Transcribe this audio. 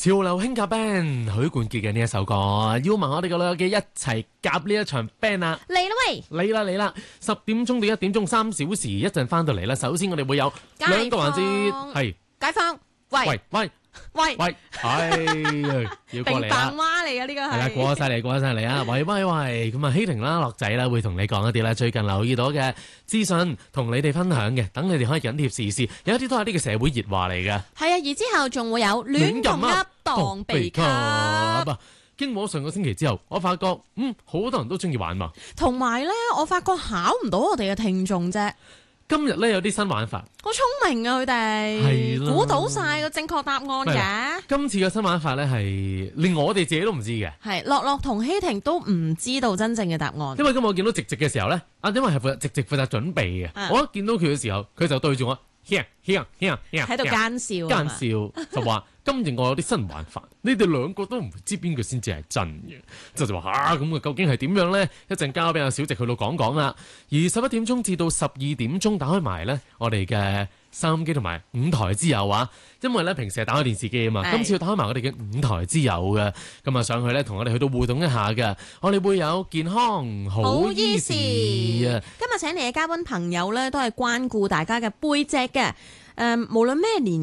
潮流興夾 band 許冠傑嘅呢一首歌，要問我哋個女友嘅一齊夾呢一場 band 啊！ 嚟啦喂！ 嚟啦！10點鐘到1點鐘3小時，一陣翻到嚟啦。首先我哋會有兩個環節，係解放，喂， 係要過嚟啦！ 平娃嚟嘅呢個係啦，過晒嚟啊！喂，咁啊，希婷啦、樂仔啦，會同你講一啲咧最近留意到嘅資訊，同你哋分享嘅，等你哋可以緊貼時事，有一啲都係呢個社會熱話嚟嘅。 係啊，而之後仲會有亂咁噏當秘笈。 經過上個星期之後，我發覺好多人都中意玩嘛。 同埋咧，我發覺考唔到我哋嘅聽眾啫。 今日咧有啲新玩法， 好聰明啊！佢哋估到晒個正確答案嘅。 今次嘅新玩法咧係連我哋自己都唔知嘅。 係樂樂同希婷都唔知道真正嘅答案。 因為今日我見到直嘅時候咧，因為係直負責準備嘅。我一見到佢嘅時候，佢就對住我喺度奸笑就話今日我有啲新玩法，你哋兩個都唔知邊個先至係真嘅，就話咁究竟係點樣呢？一陣交俾阿小直去到講啦。而11點鐘至到12點鐘打開埋呢我哋嘅收音機同埋5台之友啊，因為咧平時係打開電視機啊嘛，今次要打開埋我哋嘅5台之友嘅，咁啊上去咧同我哋去到互動一下嘅，我哋會有健康好醫事啊！ 今日請嚟嘅嘉賓朋友咧都係關顧大家嘅背脊嘅，無論咩年